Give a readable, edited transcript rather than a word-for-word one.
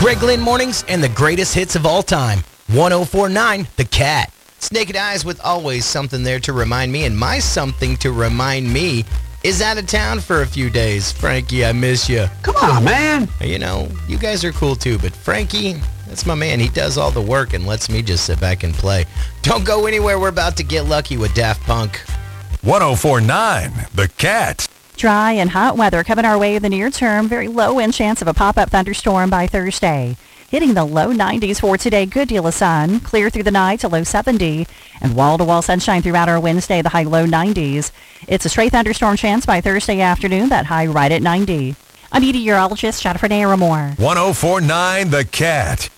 Greg Lynn Mornings and the greatest hits of all time. 104.9 The Cat. It's Naked Eyes with always something there to remind me, and my something to remind me is out of town for a few days. Frankie, I miss you. Come on, man. You know, you guys are cool too, but Frankie, that's my man. He does all the work and lets me just sit back and play. Don't go anywhere. We're about to get lucky with Daft Punk. 104.9 The Cat. Dry and hot weather coming our way in the near term. Very low in chance of a pop-up thunderstorm by Thursday. Hitting the low 90s for today. Good deal of sun. Clear through the night to low 70. And wall-to-wall sunshine throughout our Wednesday, the high low 90s. It's a stray thunderstorm chance by Thursday afternoon, that high right at 90. I'm meteorologist Jennifer Naramore. 104.9 The Cat.